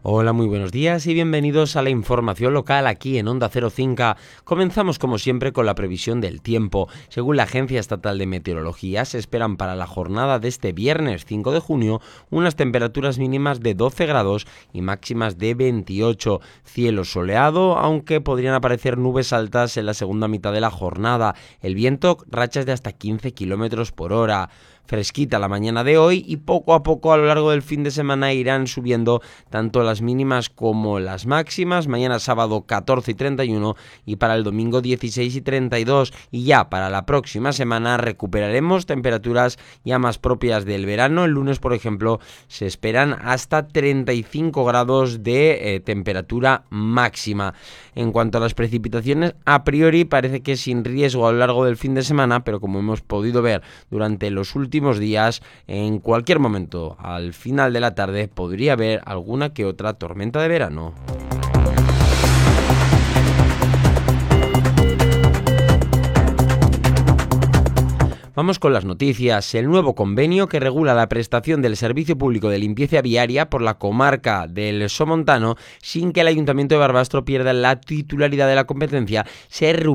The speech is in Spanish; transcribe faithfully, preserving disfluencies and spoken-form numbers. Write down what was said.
Hola, muy buenos días y bienvenidos a la información local aquí en Onda Cero Cinco. Comenzamos como siempre con la previsión del tiempo. Según la Agencia Estatal de Meteorología, se esperan para la jornada de este viernes cinco de junio unas temperaturas mínimas de doce grados y máximas de veintiocho. Cielo soleado, aunque podrían aparecer nubes altas en la segunda mitad de la jornada. El viento, rachas de hasta quince kilómetros por hora. Fresquita la mañana de hoy y poco a poco a lo largo del fin de semana irán subiendo tanto las mínimas como las máximas. Mañana sábado catorce y treinta y uno y para el domingo dieciséis y treinta y dos, y ya para la próxima semana recuperaremos temperaturas ya más propias del verano. El lunes, por ejemplo, se esperan hasta treinta y cinco grados de eh, temperatura máxima. En cuanto a las precipitaciones, a priori parece que sin riesgo a lo largo del fin de semana, pero como hemos podido ver durante los últimos días, en cualquier momento al final de la tarde podría haber alguna que otra tormenta de verano. Vamos con las noticias. El nuevo convenio que regula la prestación del servicio público de limpieza viaria por la comarca del Somontano, sin que el Ayuntamiento de Barbastro pierda la titularidad de la competencia, se